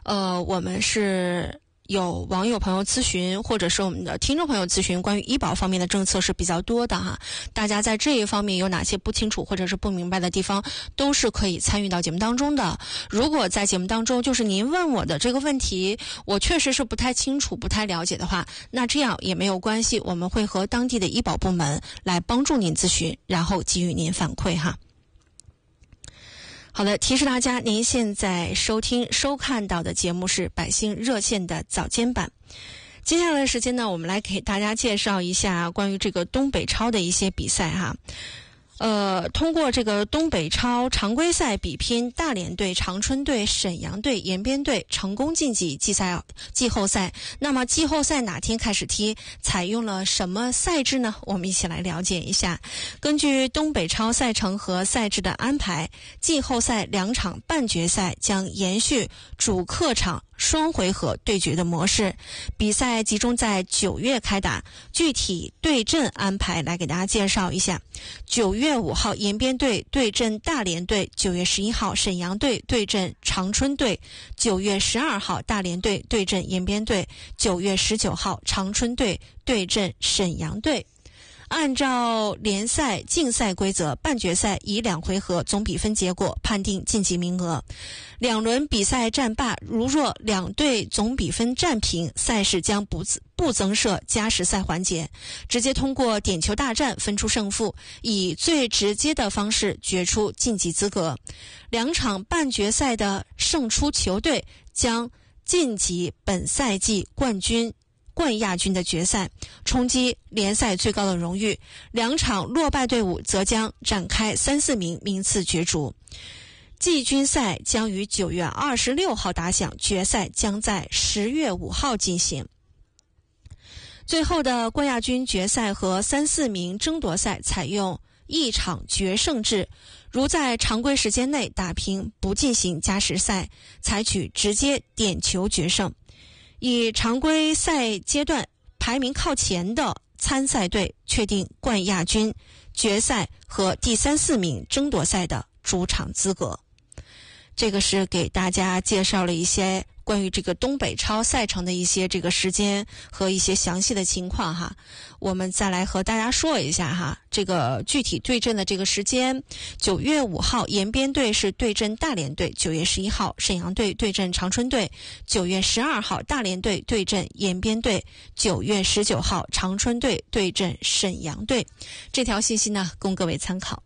我们是有网友朋友咨询，或者是我们的听众朋友咨询关于医保方面的政策是比较多的哈。大家在这一方面有哪些不清楚或者是不明白的地方，都是可以参与到节目当中的。如果在节目当中就是您问我的这个问题，我确实是不太清楚不太了解的话，那这样也没有关系，我们会和当地的医保部门来帮助您咨询，然后给予您反馈哈。好的，提示大家，您现在收看到的节目是百姓热线的早间版。接下来的时间呢，我们来给大家介绍一下关于这个东北超的一些比赛哈。通过这个东北超常规赛比拼，大连队、长春队、沈阳队、延边队成功晋级季后赛。那么季后赛哪天开始踢？采用了什么赛制呢？我们一起来了解一下。根据东北超赛程和赛制的安排，季后赛2场半决赛将延续主客场双回合对决的模式，比赛集中在9月开打。具体对阵安排来给大家介绍一下。9月5号，延边队对阵大连队；9月11号，沈阳队对阵长春队；9月12号，大连队对阵延边队；9月19号，长春队对阵沈阳队。按照联赛竞赛规则，半决赛以2回合总比分结果判定晋级名额。2轮比赛战罢，如若2队总比分战平，赛事将不增设加时赛环节，直接通过点球大战分出胜负，以最直接的方式决出晋级资格。2场半决赛的胜出球队将晋级本赛季冠亚军的决赛，冲击联赛最高的荣誉。2场落败队伍则将展开3、4名名次角逐。季军赛将于9月26号打响，决赛将在10月5号进行。最后的冠亚军决赛和3、4名争夺赛采用一场决胜制，如在常规时间内打平不进行加时赛，采取直接点球决胜。以常规赛阶段排名靠前的参赛队确定冠亚军、决赛和第3、4名争夺赛的主场资格。这个是给大家介绍了一些关于这个东北超赛程的一些这个时间和一些详细的情况哈。我们再来和大家说一下哈，这个具体对阵的这个时间。9月5号，延边队是对阵大连队；9月11号，沈阳队对阵长春队；9月12号，大连队对阵延边队；9月19号，长春队对阵沈阳队。这条信息呢，供各位参考。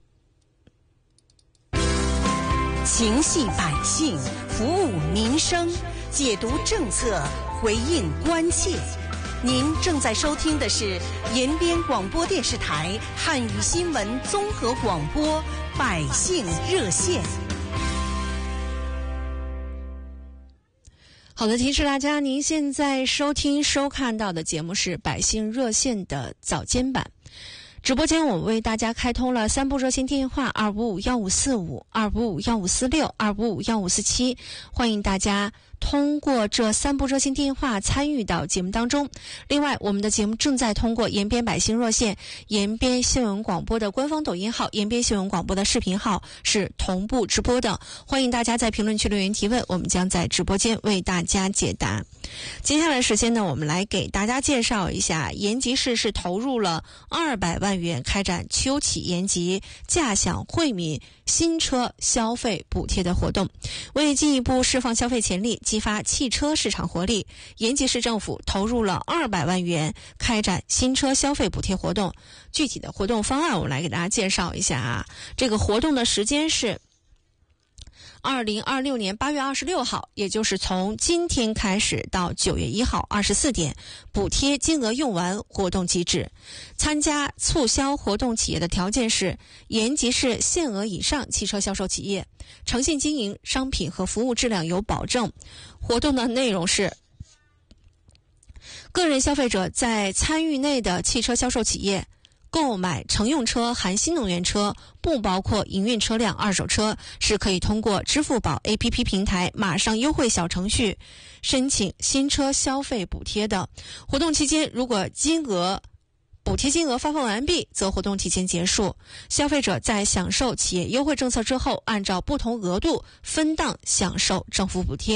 情系百姓，服务民生，解读政策，回应关切。您正在收听的是延边广播电视台汉语新闻综合广播百姓热线。 好的，提示大家，您现在收看到的节目是百姓热线的早间版。直播间我们为大家开通了3部热线电话：255-1545、255-1546、255-1547，欢迎大家通过这3部热线电话参与到节目当中。另外，我们的节目正在通过延边百姓热线、延边新闻广播的官方抖音号、延边新闻广播的视频号是同步直播的，欢迎大家在评论区留言提问，我们将在直播间为大家解答。接下来时间呢，我们来给大家介绍一下，延吉市是投入了200万元开展秋启延吉驾享惠民新车消费补贴的活动。为进一步释放消费潜力，激发汽车市场活力，延吉市政府投入了200万元开展新车消费补贴活动。具体的活动方案我们来给大家介绍一下啊。这个活动的时间是2026年8月26号，也就是从今天开始到9月1号24点，补贴金额用完，活动截止。参加促销活动企业的条件是延吉市限额以上汽车销售企业，诚信经营，商品和服务质量有保证。活动的内容是个人消费者在参与内的汽车销售企业购买乘用车含新能源车，不包括营运车辆二手车，是可以通过支付宝 APP 平台马上优惠小程序申请新车消费补贴的。活动期间，如果补贴金额发放完毕，则活动提前结束。消费者在享受企业优惠政策之后，按照不同额度分档享受政府补贴。